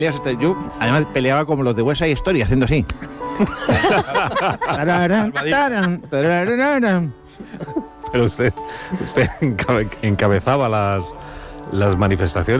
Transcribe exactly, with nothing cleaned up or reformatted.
Yo, además, peleaba como los de West Side Story, haciendo así. Pero usted, usted encabe- encabezaba las, las manifestaciones.